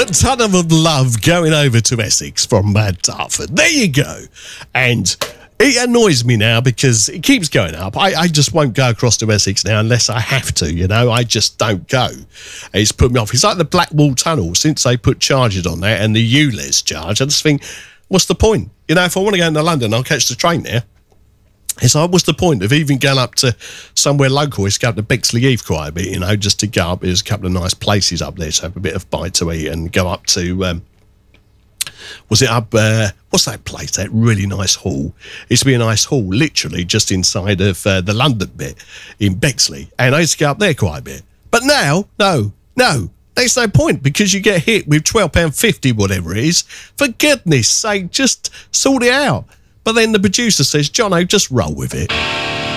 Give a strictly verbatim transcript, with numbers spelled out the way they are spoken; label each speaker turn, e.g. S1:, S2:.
S1: ton of love going over to Essex from uh, Dartford. There you go. And it annoys me now because it keeps going up. I, I just won't go across to Essex now unless I have to, you know. I just don't go. It's put me off. It's like the Blackwall Tunnel since they put charges on there and the ULEZ charge. I just think, what's the point? You know, if I want to go into London, I'll catch the train there. It's like, what's the point of even going up to somewhere local? It's go up to Bexley Heath quite a bit, you know, just to go up. There's a couple of nice places up there to have a bit of bite to eat and go up to, um, was it up, uh, what's that place, that really nice hall? It used to be a nice hall, literally just inside of uh, the London bit in Bexley. And I used to go up there quite a bit. But now, no, no. There's no point because you get hit with twelve pounds fifty, whatever it is. For goodness sake, just sort it out. But then the producer says, Jono, just roll with it.